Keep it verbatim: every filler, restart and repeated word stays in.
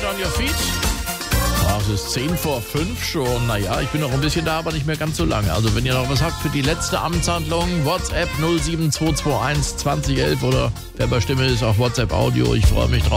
on your feet. Ach, es ist zehn vor fünf schon. Naja, ich bin noch ein bisschen da, aber nicht mehr ganz so lange. Also wenn ihr noch was habt für die letzte Amtshandlung, WhatsApp null sieben zwei zwei eins zwanzig elf oder wer bei Stimme ist, auch WhatsApp Audio. Ich freue mich drauf.